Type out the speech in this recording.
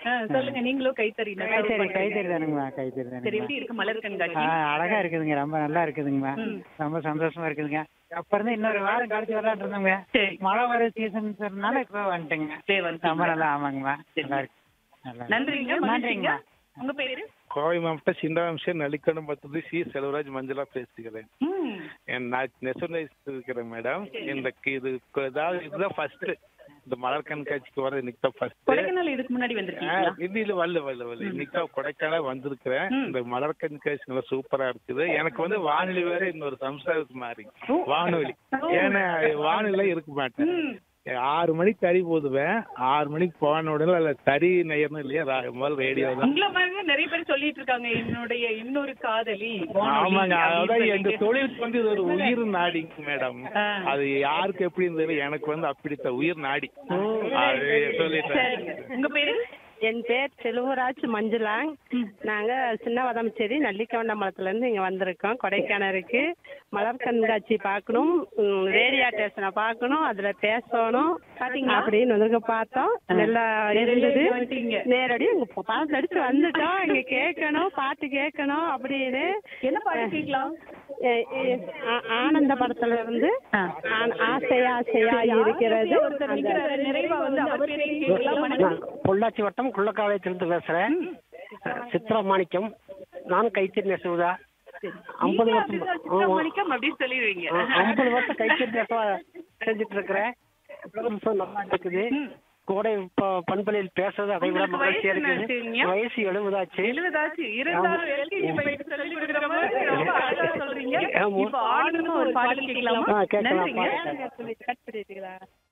சொல்லுங்க நீங்களும் கைத்தறி கைத்தறி தானுங்கம்மா, கைத்தறி சரி, தானுங்கம்மா. எப்படி இருக்கு மலர் கண்காட்சி? அழகா இருக்குதுங்க, ரொம்ப நல்லா இருக்குதுங்கம்மா. ரொம்ப சந்தோஷமா இருக்குதுங்க. அப்ப இருந்து இன்னொரு வாரம் கழிச்சு வரலான்னு இருந்தோங்க. சரி. மழை வர சீசன் இப்ப வந்துட்டுங்க. சரி, வந்துட்டீங்க. ரொம்ப நல்லா, ஆமாங்கம்மா, நல்லா இருக்கு. நல்லா நன்றிங்க. இருக்கு. நன்றிங்க. நன்றிங்கம்மா. உங்க பேரு? கோவை மாவட்டம் சிந்தாம்சம் நலிக்கணம் பத்தி சி செல்வராஜ் மஞ்சளா பேசுகிறேன். நான் நெசனைஸ் இருக்கிறேன் மேடம். இந்த இது ஏதாவது இதுதான் ஃபர்ஸ்ட் இந்த மலர் கண்காட்சிக்கு வர இன்னைக்கு தான் ஃபர்ஸ்ட். கொடைக்கானல் இதுக்கு முன்னாடி வந்திருக்கீங்களா? இல்ல வரல இன்னைக்கு தான் கொடைக்கானல் வந்திருக்கிறேன். இந்த மலர் கண்காட்சி நல்லா சூப்பரா இருக்குது. எனக்கு வந்து வானொலி வேற இன்னொரு சம்சாரத்து மாதிரி வானொலி. ஏன்னா வானொலி இருக்க மாட்டேன். 6 மணிக்கு தறி போதுவேன். 6 மணிக்கு போன உடனே அதுல தறி நெய்யணும் இல்லையா, முதல் ரேடியோ தான். உங்களை மாதிரி நிறைய பேர் சொல்லிட்டு இருக்காங்க என்னுடைய இன்னொரு காதலி. ஆமாங்க, அதான் எங்க தொழிலுக்கு வந்து இது ஒரு உயிர் நாடிங்க மேடம். அது யாருக்கு எப்படி இருந்தது, எனக்கு வந்து அப்படித்தான் உயிர் நாடி. அது சொல்லிட்டேன். உங்க பேரு? என் பேர் செல்வராஜ் மஞ்சுளாங். நாங்க சின்னவதம்சேரி நல்லிக்கவண்டமலத்துல இருந்து இங்க வந்திருக்கோம். கொடைக்கானலுக்கு மலர் கண்காட்சி பார்க்கணும், ரேடியோ ஸ்டேஷனை பார்க்கணும், அதுல பேசணும் அப்படின்னு வந்து பார்த்தோம். நல்லா இருந்தது. நேரடி பாட்டு அடிச்சு வந்துட்டோம். இங்க கேட்கணும், பாட்டு கேட்கணும் அப்படின்னு. என்ன பாட்டு கேட்கலாம்? ஆனந்த படத்துல இருந்து ஆசையா ஆசையா இருக்கிறது. நிறைவா வந்து அவர் பேரை கேட்கலாம். பொள்ளாச்சி வட்டம் குள்ளக்காலத்திலிருந்து பேசுறேன். சித்ரா மாணிக்கம். நான் கைத்தறி நெசவுதா. 50 வருஷம் அப்படின்னு சொல்லிடுவீங்க. 50 வருஷம் கைத்தறி நெசவா செஞ்சுட்டு இருக்கிறேன். நல்லா இருக்குது. கோடை பண்பலையில் பேசுறது அதை விட மகிழ்ச்சியா இருக்குது. வயசு 70 ஆச்சு. இருந்தாலும் LKG பையனுக்கு சொல்லிக் கொடுக்கிற மாதிரி ரொம்ப அழகா சொல்றீங்க. இப்போ ஆடுன்னு ஒரு பாடல் கேட்கலாமா? கேட்கலாம்.